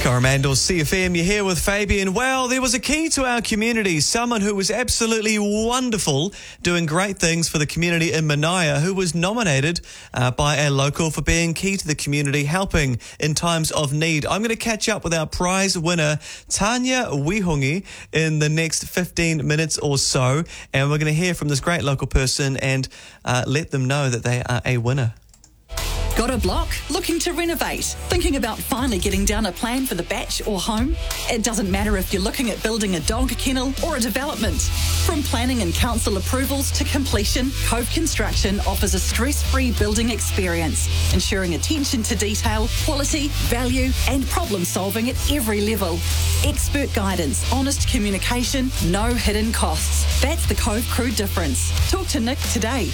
Coromandel CFM, you're here with Fabian. Well, there was a key to our community, someone who was absolutely wonderful, doing great things for the community in Manaia, who was nominated by a local for being key to the community, helping in times of need. I'm going to catch up with our prize winner, Tanya Wihungi, in the next 15 minutes or so, and we're going to hear from this great local person and let them know that they are a winner. Got a block? Looking to renovate? Thinking about finally getting down a plan for the batch or home? It doesn't matter if you're looking at building a dog kennel or a development. From planning and council approvals to completion, Cove Construction offers a stress-free building experience, ensuring attention to detail, quality, value and problem-solving at every level. Expert guidance, honest communication, no hidden costs. That's the Cove Crew difference. Talk to Nick today.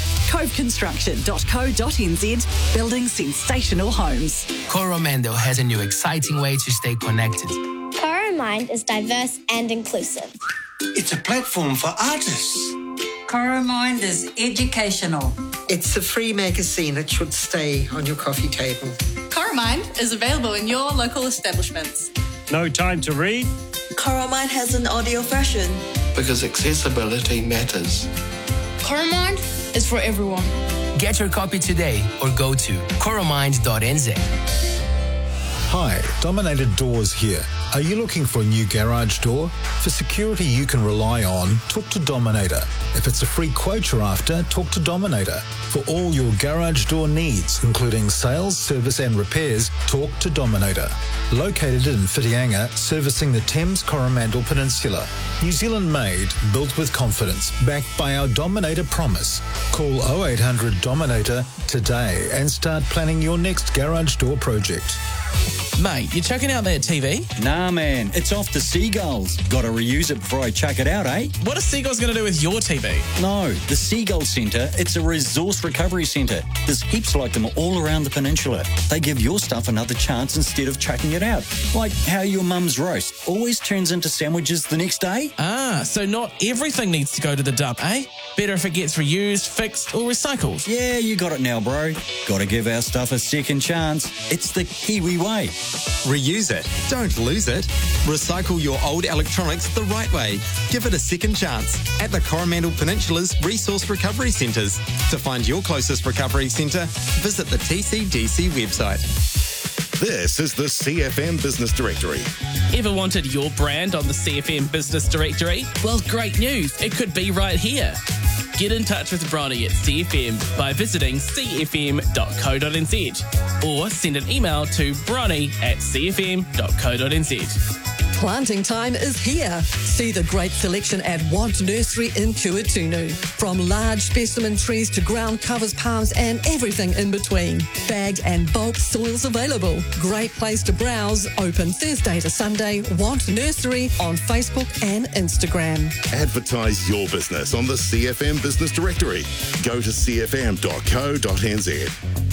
coveconstruction.co.nz, building sensational homes. Coromandel has a new exciting way to stay connected. Coromind is diverse and inclusive. It's a platform for artists. Coromind is educational. It's a free magazine that should stay on your coffee table. Coromind is available in your local establishments. No time to read? Coromind has an audio version. Because accessibility matters. Coromind is for everyone. Get your copy today or go to coromind.nz. Hi, Dominator Doors here. Are you looking for a new garage door? For security you can rely on, talk to Dominator. If it's a free quote you're after, talk to Dominator. For all your garage door needs, including sales, service and repairs, talk to Dominator. Located in Whitianga, servicing the Thames Coromandel Peninsula. New Zealand made, built with confidence, backed by our Dominator promise. Call 0800 Dominator today and start planning your next garage door project. Mate, you checking out that TV? Nah, man. It's off to Seagulls. Got to reuse it before I chuck it out, eh? What are Seagulls going to do with your TV? No, the Seagull Centre, it's a resource recovery centre. There's heaps like them all around the peninsula. They give your stuff another chance instead of chucking it out. Like how your mum's roast always turns into sandwiches the next day. Ah, so not everything needs to go to the dump, eh? Better if it gets reused, fixed or recycled. Yeah, you got it now, bro. Got to give our stuff a second chance. It's the Kiwi way. Reuse it. Don't lose it. Recycle your old electronics the right way. Give it a second chance at the Coromandel Peninsula's Resource Recovery Centres. To find your closest recovery centre, visit the TCDC website. This is the CFM Business Directory. Ever wanted your brand on the CFM Business Directory? Well, great news. It could be right here. Get in touch with Bronnie at CFM by visiting cfm.co.nz or send an email to bronnie@cfm.co.nz. Planting time is here. See the great selection at Want Nursery in Kuatunu. From large specimen trees to ground covers, palms and everything in between. Bagged and bulk soils available. Great place to browse. Open Thursday to Sunday. Want Nursery on Facebook and Instagram. Advertise your business on the CFM Business Directory. Go to cfm.co.nz.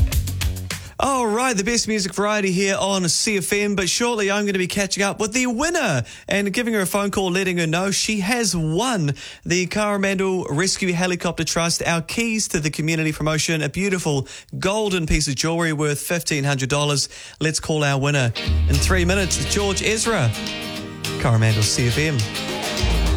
All right, the best music variety here on CFM, but shortly I'm going to be catching up with the winner and giving her a phone call, letting her know she has won the Coromandel Rescue Helicopter Trust, our keys to the community promotion, a beautiful golden piece of jewellery worth $1,500. Let's call our winner. In 3 minutes, it's George Ezra. Coromandel CFM.